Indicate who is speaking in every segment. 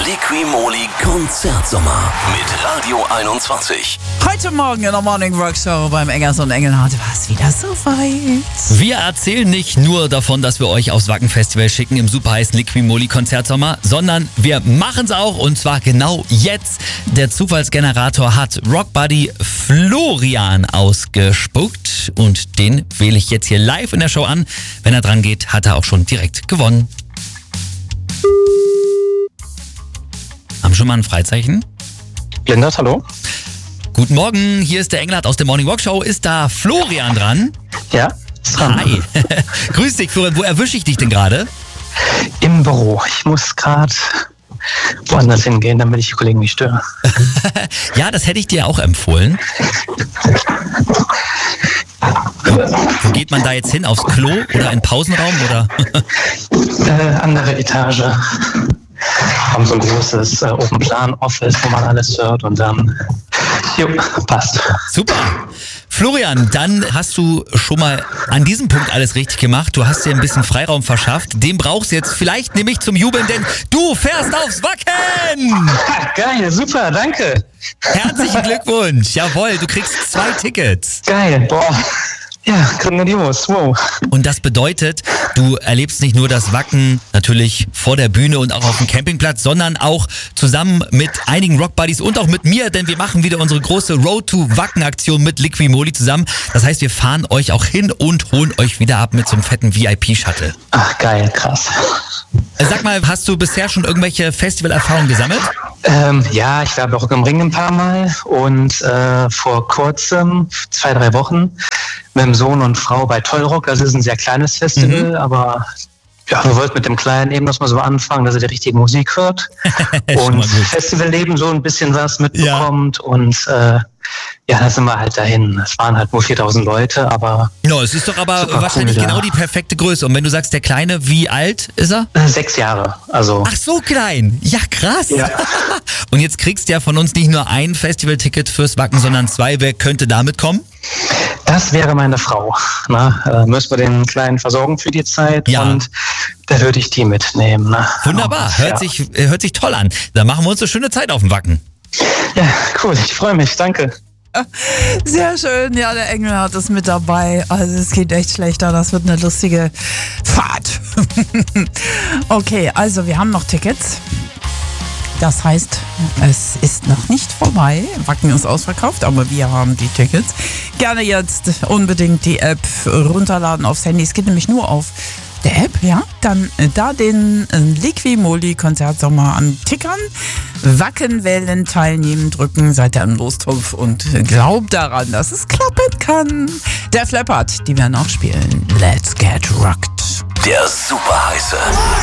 Speaker 1: Liqui-Moly Konzertsommer mit Radio 21.
Speaker 2: Heute Morgen in der Morning Workshow beim Eggers und Engelhardt war es wieder soweit.
Speaker 3: Wir erzählen nicht nur davon, dass wir euch aufs Wacken-Festival schicken im superheißen Liqui-Moly Konzertsommer, sondern wir machen es auch, und zwar genau jetzt. Der Zufallsgenerator hat Rockbuddy Florian ausgespuckt und den wähle ich jetzt hier live in der Show an. Wenn er dran geht, hat er auch schon direkt gewonnen. Haben schon mal ein Freizeichen?
Speaker 4: Blindert, hallo?
Speaker 3: Guten Morgen, hier ist der Engelhardt aus der Morning Walk Show. Ist da Florian dran?
Speaker 4: Ja, ist dran.
Speaker 3: Hi. Grüß dich, Florian. Wo erwische ich dich denn gerade?
Speaker 4: Im Büro. Ich muss gerade woanders hingehen, damit ich die Kollegen nicht störe.
Speaker 3: Ja, das hätte ich dir auch empfohlen. Wo geht man da jetzt hin? Aufs Klo oder in Pausenraum? Oder?
Speaker 4: Andere Etage. Haben so ein großes Open-Plan-Office, wo man alles hört, und dann, passt.
Speaker 3: Super. Florian, dann hast du schon mal an diesem Punkt alles richtig gemacht. Du hast dir ein bisschen Freiraum verschafft. Den brauchst du jetzt vielleicht nämlich zum Jubeln, denn du fährst aufs Wacken!
Speaker 4: Geil, super, danke.
Speaker 3: Herzlichen Glückwunsch. Jawohl, du kriegst 2 Tickets.
Speaker 4: Geil, boah. Ja, grandios, wow.
Speaker 3: Und das bedeutet, du erlebst nicht nur das Wacken natürlich vor der Bühne und auch auf dem Campingplatz, sondern auch zusammen mit einigen Rockbuddies und auch mit mir, denn wir machen wieder unsere große Road to Wacken-Aktion mit Liqui-Moly zusammen. Das heißt, wir fahren euch auch hin und holen euch wieder ab mit so einem fetten VIP-Shuttle.
Speaker 4: Ach, geil, krass.
Speaker 3: Sag mal, hast du bisher schon irgendwelche Festivalerfahrungen gesammelt?
Speaker 4: Ja, ich war bei Rock am Ring ein paar Mal und vor kurzem, 2-3 Wochen, mit dem Sohn und Frau bei Tollrock. Also es ist ein sehr kleines Festival, aber ja, wir wollten mit dem Kleinen eben das mal so anfangen, dass er die richtige Musik hört und Festivalleben so ein bisschen was mitbekommt. Ja. Und da sind wir halt dahin. Es waren halt nur 4.000 Leute, aber...
Speaker 3: No, es ist doch aber wahrscheinlich cool, genau die perfekte Größe. Und wenn du sagst, der Kleine, wie alt ist er?
Speaker 4: 6 Jahre, also...
Speaker 3: Ach, so klein. Ja, krass. Ja. Und jetzt kriegst du ja von uns nicht nur ein Festivalticket fürs Wacken, sondern 2. Wer könnte damit kommen?
Speaker 4: Das wäre meine Frau. Müssen wir den Kleinen versorgen für die Zeit, und da würde ich die mitnehmen.
Speaker 3: Wunderbar, hört sich toll an. Da machen wir uns eine schöne Zeit auf dem Wacken.
Speaker 4: Ja, cool, ich freue mich, danke.
Speaker 2: Sehr schön, ja, der Engelhardt ist mit dabei. Also es geht echt schlechter, das wird eine lustige Fahrt. Okay, also wir haben noch Tickets. Das heißt, es ist noch nicht vorbei. Wacken ist ausverkauft, aber wir haben die Tickets. Gerne jetzt unbedingt die App runterladen aufs Handy. Es geht nämlich nur auf der App, ja. Dann da den Liqui-Moly Konzertsommer antickern, Wacken wählen, teilnehmen, drücken, seid ihr im Lostopf und glaubt daran, dass es klappen kann. Der Flappert, die werden auch spielen. Let's get rocked.
Speaker 1: Der superheiße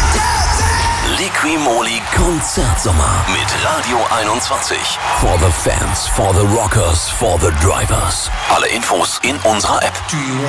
Speaker 1: Liqui-Moly Konzertsommer mit Radio 21. For the fans, for the rockers, for the drivers. Alle Infos in unserer App.